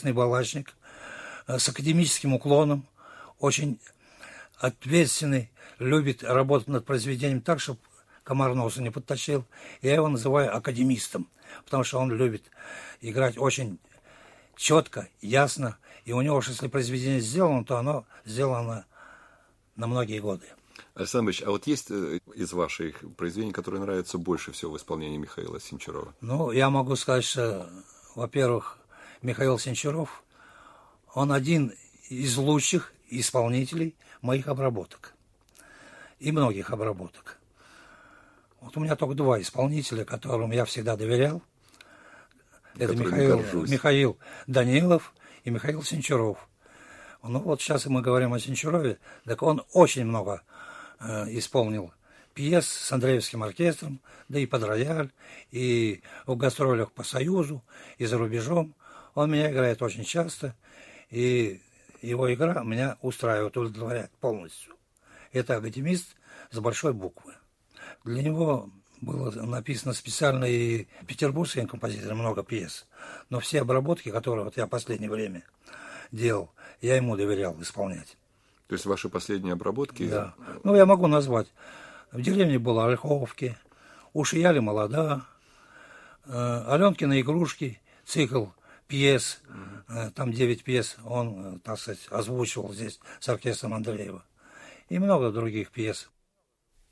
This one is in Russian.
корректный балачник, с академическим уклоном, очень ответственный, любит работать над произведением так, чтобы комар носа не подточил. Я его называю академистом, потому что он любит играть очень четко, ясно. И у него, если произведение сделано, то оно сделано на многие годы. Александр Ильич, а вот есть из ваших произведений, которые нравятся больше всего в исполнении Михаила Сенчурова? Ну, я могу сказать, что, во-первых, Михаил Сенчуров, он один из лучших исполнителей моих обработок. И многих обработок. Вот у меня только два исполнителя, которым я всегда доверял. Это Михаил Данилов и Михаил Сенчуров. Ну вот сейчас мы говорим о Сенчурове, так он очень много исполнил пьес с Андреевским оркестром, да и под рояль, и в гастролях по Союзу, и за рубежом. Он меня играет очень часто, и его игра меня устраивает, удовлетворяет полностью. Это академист с большой буквы. Для него было написано специально и петербургским композитором много пьес, но все обработки, которые вот я в последнее время делал, я ему доверял исполнять. То есть ваши последние обработки? Да. Ну, я могу назвать. В деревне было Ольховки, у Шияли молода, Аленкины игрушки, цикл пьес, там 9 пьес, он, так сказать, озвучивал здесь с оркестром Андреева. И много других пьес.